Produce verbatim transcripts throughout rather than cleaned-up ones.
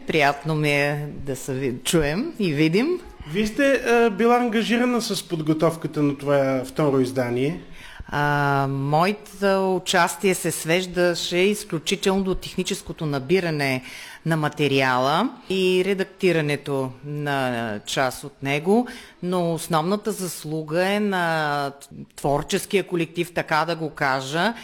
Приятно ми е да се чуем и видим. Вие сте а, била ангажирана с подготовката на това второ издание? А, моето участие се свеждаше изключително до техническото набиране на материала и редактирането на част от него, но основната заслуга е на творческия колектив, така да го кажа,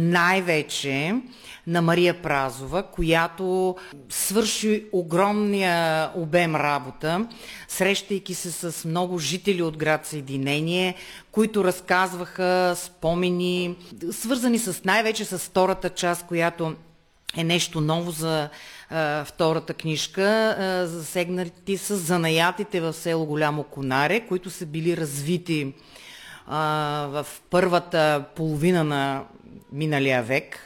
най-вече на Мария Празова, която свърши огромния обем работа, срещайки се с много жители от град Съединение, които разказваха спомени, свързани с най-вече с втората част, която е нещо ново за а, втората книжка, а, засегнати с занаятите в село Голямо Конаре, които са били развити а, в първата половина на миналия век.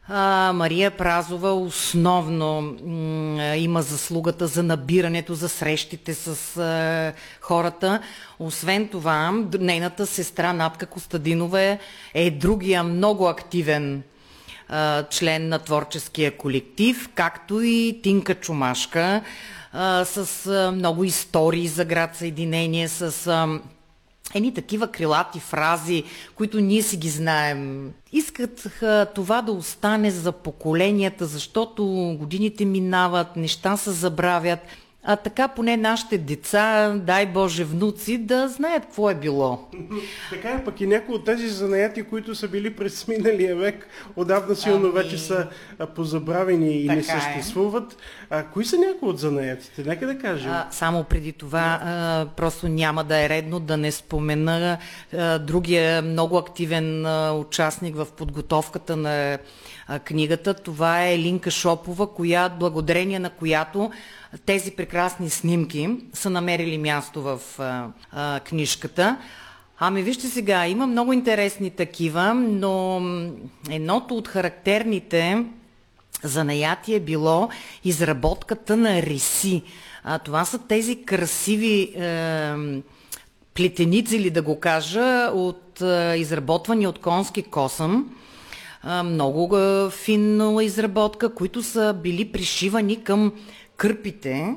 А, Мария Празова основно м, има заслугата за набирането, за срещите с а, хората. Освен това, нейната сестра Натка Костадинова е другия много активен а, член на творческия колектив, както и Тинка Чумашка а, с а, много истории за град Съединение, с а, едни такива крилати фрази, които ние си ги знаем. Искат а, това да остане за поколенията, защото годините минават, неща се забравят, а така поне нашите деца, дай Боже внуци, да знаят какво е било. Така е, пък и някои от тези занаяти, които са били през миналия век, отдавна силно ами... вече са позабравени и така не съществуват. Е. А кои са някои от занаятите? Нека да кажем. А, само преди това, а, просто няма да е редно да не спомена а, другия много активен а, участник в подготовката на а, книгата. Това е Елинка Шопова, коя, благодарение на която тези прекрасни снимки са намерили място в а, а, книжката. Ами вижте сега, има много интересни такива, но едното от характерните занаяти е било изработката на риси. А, това са тези красиви е, плетеници, или да го кажа, от, е, изработвани от конски косъм. Е, много е, финна изработка, които са били пришивани към кърпите.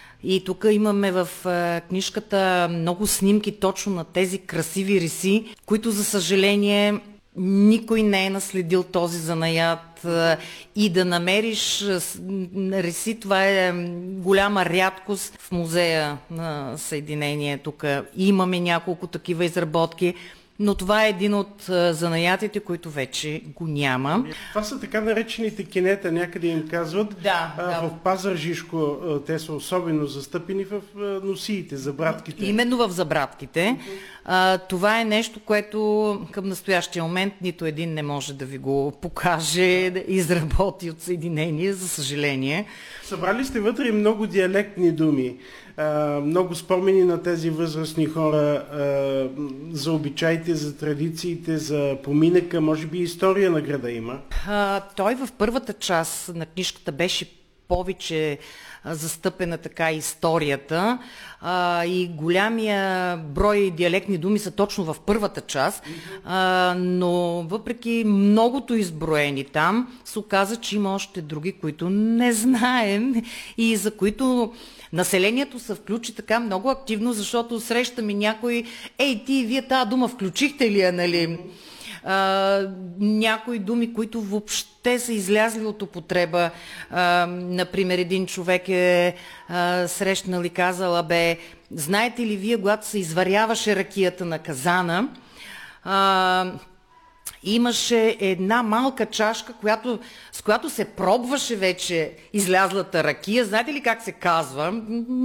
И тук имаме в е, книжката много снимки точно на тези красиви риси, които за съжаление никой не е наследил този занаят. Е, и да намериш е, риси, това е голяма рядкост в музея на Съединение. Тук имаме няколко такива изработки, но това е един от а, занаятите, които вече го няма. Това са така наречените кинета, някъде им казват. Да, а, да. В Пазарджишко те са особено застъпени в а, носиите, забратките. Именно в забратките. А, това е нещо, което към настоящия момент нито един не може да ви го покаже, да изработи от Съединение, за съжаление. Събрали сте вътре много диалектни думи. Uh, много спомени на тези възрастни хора uh, за обичаите, за традициите, за поминъка, може би история на града има. Uh, той в първата част на книжката беше повече а, застъпена така историята а, и голямия брой диалектни думи са точно в първата част, а, но въпреки многото изброени там, се оказа, че има още други, които не знаем и за които населението се включи така много активно, защото срещаме някой, ей ти, вие тази дума включихте ли я, нали? А, някои думи, които въобще са излязли от употреба. А, например, един човек е а, срещнал и казал, бе, знаете ли вие, когато се изваряваше ракията на казана, а, имаше една малка чашка, която, с която се пробваше вече излязлата ракия. Знаете ли как се казва?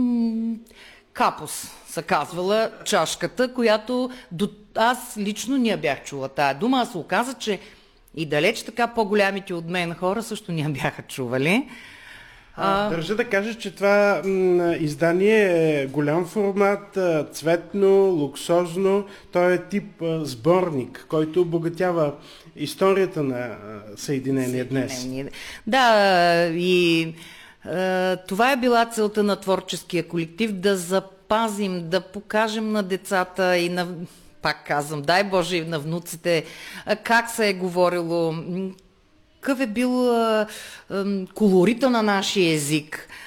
Капус се казвала чашката, която до... аз лично не бях чула тая дума, а се оказа, че и далеч така по-голямите от мен хора също не бяха чували. А... Държа да кажа, че това м, издание е голям формат, цветно, луксозно. Той е тип а, сборник, който обогатява историята на Съединение днес. Да, и а, това е била целта на творческия колектив, да запазим, да покажем на децата и на, пак казвам, дай Боже, и на внуците, как се е говорило, какъв е бил а, а, колорита на нашия език.